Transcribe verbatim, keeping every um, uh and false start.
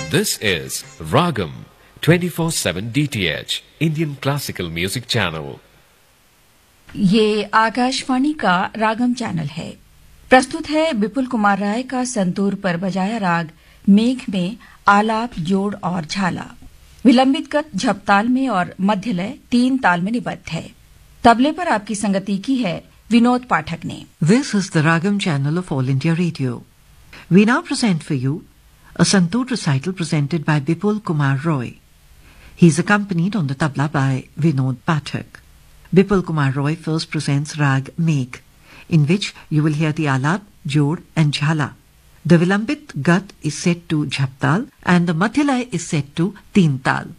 This is Ragam twenty-four seven D T H Indian Classical Music Channel. ये आकाशवाणी का रागम channel है। प्रस्तुत है विपुल कुमार राय का संतूर पर बजाया राग मेघ में आलाप, जोड़ और झाला। विलंबित गत झपताल में और मध्य लय तीन ताल में निबद्ध है। तबले पर आपकी संगति की है विनोद पाठक ने। This is the Ragam channel of All India Radio. We now present for you a santoor recital presented by Vipul Kumar Roy. He is accompanied on the tabla by Vinod Pathak. Vipul Kumar Roy first presents Rag Megh, in which you will hear the Alap, Jod and Jhala. The Vilambit Gat is set to Jhaptal and the Madhyalay is set to Teen Tal.